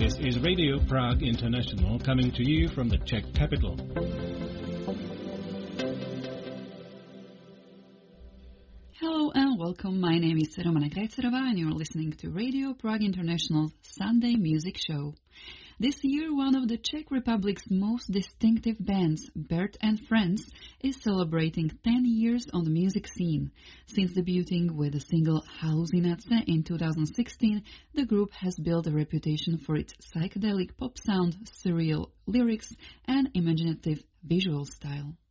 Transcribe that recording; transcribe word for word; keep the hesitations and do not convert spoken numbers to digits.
This is Radio Prague International coming to you from the Czech capital. Hello and welcome. My name is Romana Krajcerova and you're listening to Radio Prague International's Sunday Music Show. This year, one of the Czech Republic's most distinctive bands, Bert and Friends, is celebrating ten years on the music scene. Since debuting with the single Halucinace in two thousand sixteen, the group has built a reputation for its psychedelic pop sound, surreal lyrics, and imaginative visual style.